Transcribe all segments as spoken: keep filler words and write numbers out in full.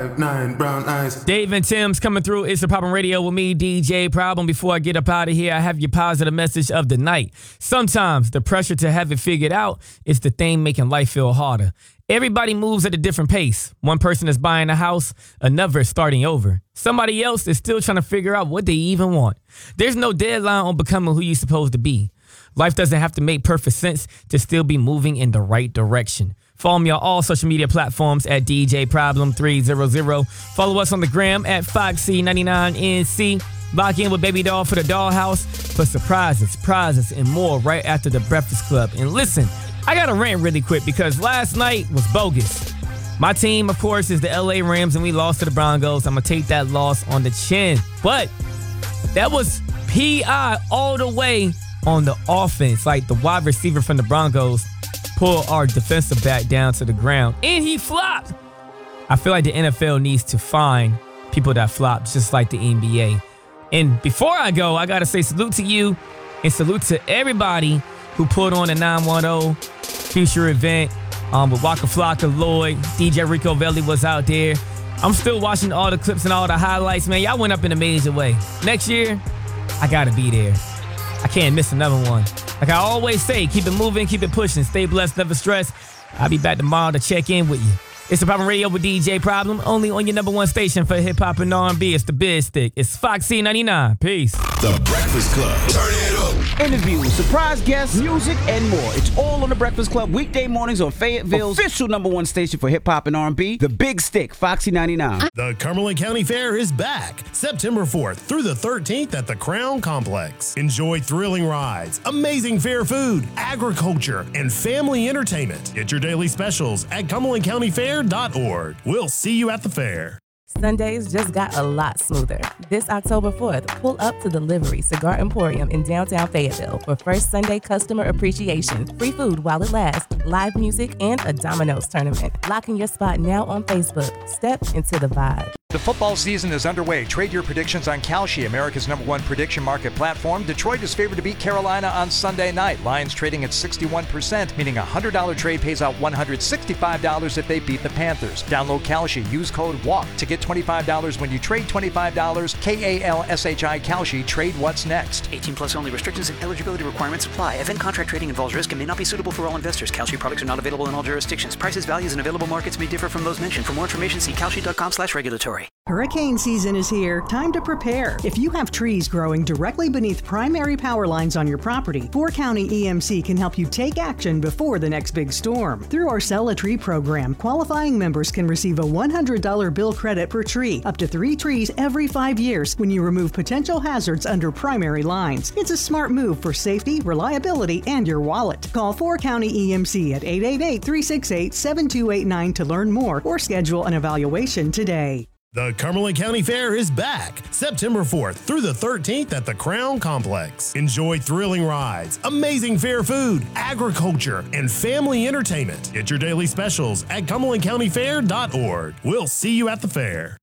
five nine, brown eyes. Dave and Tim's coming through. It's the Problem Radio with me, D J Problem. Before I get up out of here, I have your positive message of the night. Sometimes the pressure to have it figured out is the thing making life feel harder. Everybody moves at a different pace. One person is buying a house, another is starting over. Somebody else is still trying to figure out what they even want. There's no deadline on becoming who you're supposed to be. Life doesn't have to make perfect sense to still be moving in the right direction. Follow me on all social media platforms at D J Problem three hundred. Follow us on the gram at Foxy ninety-nine N C. Lock in with Baby Doll for the Dollhouse for surprises, prizes, and more right after the Breakfast Club. And listen, I got to rant really quick because last night was bogus. My team, of course, is the L A Rams, and we lost to the Broncos. I'm going to take that loss on the chin. But that was P I all the way on the offense. Like the wide receiver from the Broncos pulled our defensive back down to the ground, and he flopped. I feel like the N F L needs to find people that flop just like the N B A. And before I go, I got to say salute to you and salute to everybody who put on the nine one zero Future event um, with Waka Flocka, Lloyd, D J Rico Velli was out there. I'm still watching all the clips and all the highlights, man. Y'all went up in a major way. Next year, I got to be there. I can't miss another one. Like I always say, keep it moving, keep it pushing. Stay blessed, never stress. I'll be back tomorrow to check in with you. It's the Problem Radio with D J Problem, only on your number one station for hip-hop and R and B. It's the Biz Stick. It's Foxy ninety-nine. Peace. The Breakfast Club. Turn it up. Interviews, surprise guests, music, and more. It's all on The Breakfast Club, weekday mornings on Fayetteville's official number one station for hip-hop and R and B, The Big Stick, Foxy ninety-nine. The Cumberland County Fair is back September fourth through the thirteenth at the Crown Complex. Enjoy thrilling rides, amazing fair food, agriculture, and family entertainment. Get your daily specials at cumberland county fair dot org. We'll see you at the fair. Sundays just got a lot smoother. This October fourth, pull up to Delivery Cigar Emporium in downtown Fayetteville for first Sunday customer appreciation, free food while it lasts, live music, and a Domino's tournament. Lock in your spot now on Facebook. Step into the vibe. The football season is underway. Trade your predictions on Kalshi, America's number one prediction market platform. Detroit is favored to beat Carolina on Sunday night. Lions trading at sixty-one percent, meaning a one hundred dollars trade pays out one hundred sixty-five dollars if they beat the Panthers. Download Kalshi. Use code WALK to get twenty-five dollars when you trade twenty-five dollars. K A L S H I Kalshi. Trade what's next. eighteen plus only. Restrictions and eligibility requirements apply. Event contract trading involves risk and may not be suitable for all investors. Kalshi products are not available in all jurisdictions. Prices, values, and available markets may differ from those mentioned. For more information, see kalshi dot com slash regulatory. Hurricane season is here. Time to prepare. If you have trees growing directly beneath primary power lines on your property, Four County E M C can help you take action before the next big storm. Through our Sell a Tree program, qualifying members can receive a one hundred dollars bill credit per tree, up to three trees every five years when you remove potential hazards under primary lines. It's a smart move for safety, reliability, and your wallet. Call Four County E M C at eight eight eight, three six eight, seven two eight nine to learn more or schedule an evaluation today. The Cumberland County Fair is back September fourth through the thirteenth at the Crown Complex. Enjoy thrilling rides, amazing fair food, agriculture, and family entertainment. Get your daily specials at cumberland county fair dot org. We'll see you at the fair.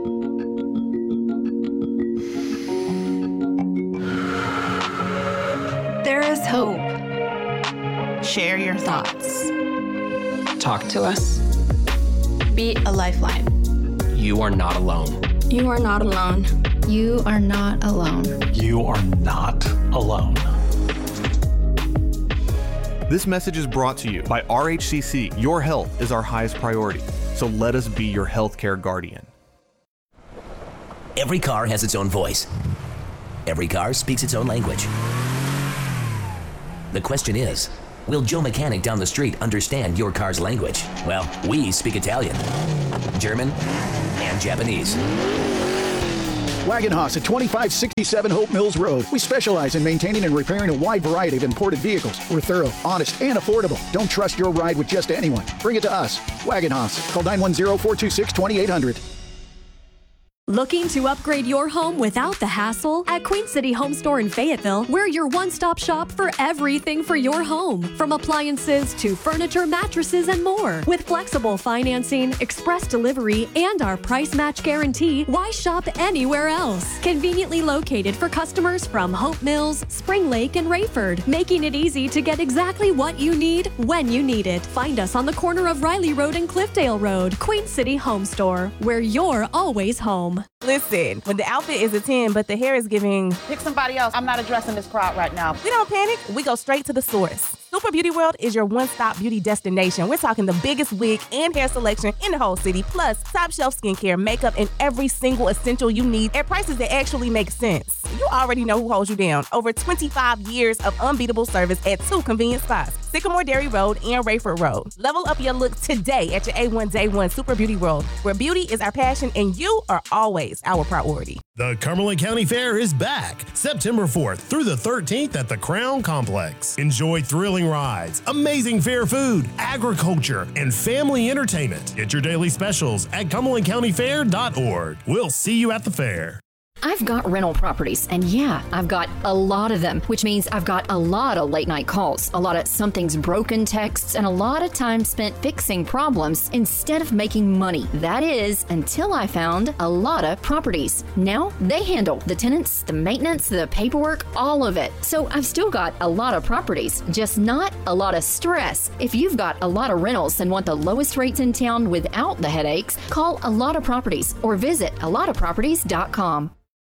There is hope. Share your thoughts. Talk to us. Be a lifeline. You are not alone. You are not alone. You are not alone. You are not alone. This message is brought to you by R H C C. Your health is our highest priority, so let us be your healthcare guardian. Every car has its own voice. Every car speaks its own language. The question is, will Joe Mechanic down the street understand your car's language? Well, we speak Italian, German, and Japanese. Wagenhaus at twenty-five sixty-seven Hope Mills Road. We specialize in maintaining and repairing a wide variety of imported vehicles. We're thorough, honest, and affordable. Don't trust your ride with just anyone. Bring it to us. Wagenhaus. Call nine one zero, four two six, two eight zero zero. Looking to upgrade your home without the hassle? At Queen City Home Store in Fayetteville, we're your one-stop shop for everything for your home. From appliances to furniture, mattresses, and more. With flexible financing, express delivery, and our price match guarantee, why shop anywhere else? Conveniently located for customers from Hope Mills, Spring Lake, and Rayford, making it easy to get exactly what you need when you need it. Find us on the corner of Riley Road and Cliffdale Road. Queen City Home Store, where you're always home. Listen, when the outfit is a ten, but the hair is giving... Pick somebody else. I'm not addressing this crowd right now. We don't panic. We go straight to the source. Super Beauty World is your one-stop beauty destination. We're talking the biggest wig and hair selection in the whole city, plus top shelf skincare, makeup, and every single essential you need at prices that actually make sense. You already know who holds you down. Over twenty-five years of unbeatable service at two convenient spots, Sycamore Dairy Road and Rayford Road. Level up your look today at your A one Day One Super Beauty World, where beauty is our passion and you are always our priority. The Cumberland County Fair is back September fourth through the thirteenth at the Crown Complex. Enjoy thrilling rides, amazing fair food, agriculture, and family entertainment. Get your daily specials at cumberland county fair dot org. We'll see you at the fair. I've got rental properties, and yeah, I've got a lot of them, which means I've got a lot of late night calls, a lot of something's broken texts, and a lot of time spent fixing problems instead of making money. That is, until I found a lot of properties. Now they handle the tenants, the maintenance, the paperwork, all of it. So I've still got a lot of properties, just not a lot of stress. If you've got a lot of rentals and want the lowest rates in town without the headaches, call A Lot of Properties or visit a lot of properties dot com.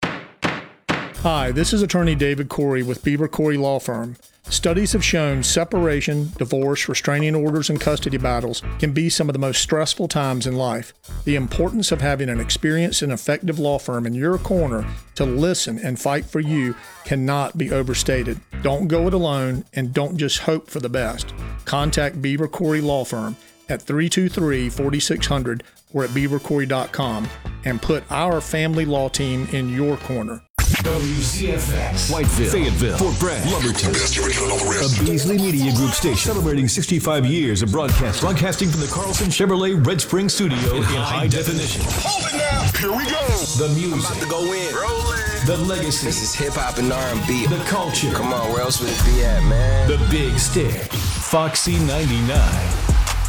Hi, this is attorney David Corey with Beaver Corey Law Firm. Studies have shown separation, divorce, restraining orders, and custody battles can be some of the most stressful times in life. The importance of having an experienced and effective law firm in your corner to listen and fight for you cannot be overstated. Don't go it alone and don't just hope for the best. Contact Beaver Corey Law Firm at three two three, four six zero zero or at beaver corey dot com and put our family law team in your corner. W C F X, Whiteville, Fayetteville, Fort Bragg, Lumberton. Best original on the wrist. A Beasley Media Group station celebrating sixty-five years of broadcast. Broadcasting from the Carlson Chevrolet Red Spring Studio in, in high, high definition. Hold it now. Here we go. The music. I'm about to go in. Rolling. The legacy. This is hip hop and R and B. The culture. Come on, where else would it be at, man? The Big Stick. Foxy ninety-nine.